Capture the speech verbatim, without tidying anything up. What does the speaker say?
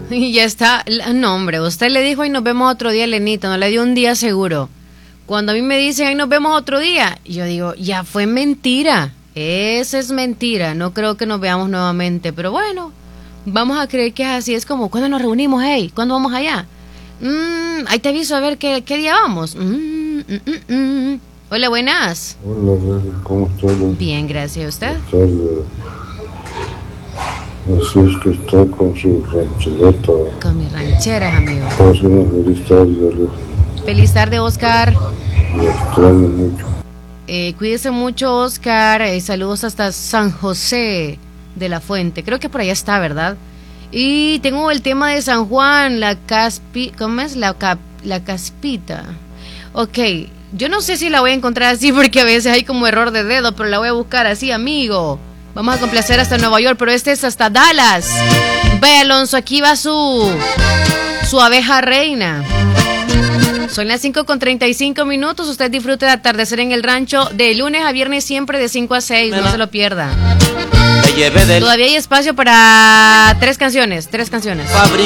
Y ya está. No, hombre, usted le dijo, ahí nos vemos otro día, Lenito, no le dio un día seguro. Cuando a mí me dicen, ahí nos vemos otro día, yo digo, ya fue mentira. Esa es mentira. No creo que nos veamos nuevamente, pero bueno, vamos a creer que es así. Es como, ¿cuándo nos reunimos? Hey, ¿cuándo vamos allá? Mm, ahí te aviso a ver qué, qué día vamos. Mm, mm, mm, mm. Hola, buenas. Hola, ¿cómo estás? Bien, gracias. ¿A usted? Así es que está con su ranchereta. Con mis rancheras, amigo. Pase una feliz tarde. Feliz tarde, Oscar. Me extraño mucho. Eh, cuídese mucho, Oscar. Eh, saludos hasta San José de la Fuente. Creo que por allá está, ¿verdad? Y tengo el tema de San Juan, la caspi... ¿Cómo es? La, cap, la caspita. Ok, yo no sé si la voy a encontrar así porque a veces hay como error de dedo, pero la voy a buscar así, amigo. Vamos a complacer hasta Nueva York, pero este es hasta Dallas. Ve, Alonso, aquí va su, su abeja reina. Son las cinco con treinta y cinco minutos. Usted disfrute de atardecer en el rancho de lunes a viernes siempre de cinco a seis. No se lo pierda. Todavía hay espacio para tres canciones. Tres canciones.